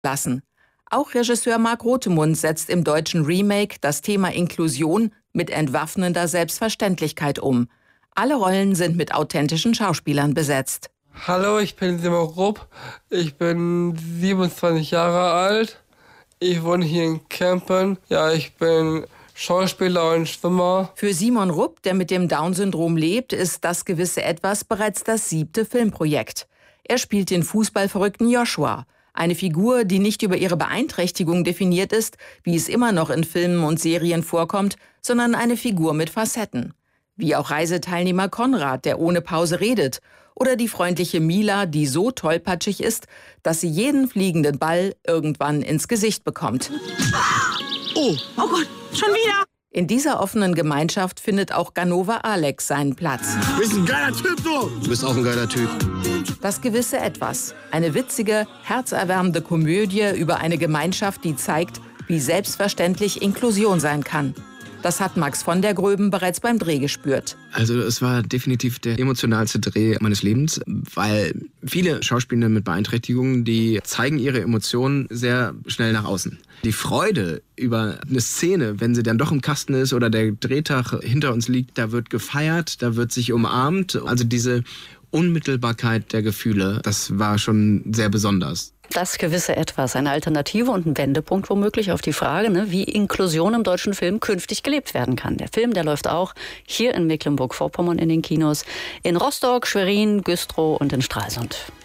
lassen. Auch Regisseur Marc Rothemund setzt im deutschen Remake das Thema Inklusion mit entwaffnender Selbstverständlichkeit um. Alle Rollen sind mit authentischen Schauspielern besetzt. Hallo, ich bin Simon Rupp. Ich bin 27 Jahre alt. Ich wohne hier in Kempen. Ja, ich bin Schauspieler und Schwimmer. Für Simon Rupp, der mit dem Down-Syndrom lebt, ist das gewisse Etwas bereits das 7. Filmprojekt. Er spielt den fußballverrückten Joshua. Eine Figur, die nicht über ihre Beeinträchtigung definiert ist, wie es immer noch in Filmen und Serien vorkommt, sondern eine Figur mit Facetten. Wie auch Reiseteilnehmer Konrad, der ohne Pause redet. Oder die freundliche Mila, die so tollpatschig ist, dass sie jeden fliegenden Ball irgendwann ins Gesicht bekommt. Oh Gott, schon wieder! In dieser offenen Gemeinschaft findet auch Ganova Alex seinen Platz. Du bist ein geiler Typ, du! Du bist auch ein geiler Typ. Das gewisse Etwas. Eine witzige, herzerwärmende Komödie über eine Gemeinschaft, die zeigt, wie selbstverständlich Inklusion sein kann. Das hat Max von der Gröben bereits beim Dreh gespürt. Also es war definitiv der emotionalste Dreh meines Lebens, weil viele Schauspieler mit Beeinträchtigungen, die zeigen ihre Emotionen sehr schnell nach außen. Die Freude über eine Szene, wenn sie dann doch im Kasten ist oder der Drehtag hinter uns liegt, da wird gefeiert, da wird sich umarmt. Also diese Unmittelbarkeit der Gefühle, das war schon sehr besonders. Das gewisse Etwas, eine Alternative und ein Wendepunkt womöglich auf die Frage, wie Inklusion im deutschen Film künftig gelebt werden kann. Der Film, der läuft auch hier in Mecklenburg-Vorpommern in den Kinos, in Rostock, Schwerin, Güstrow und in Stralsund.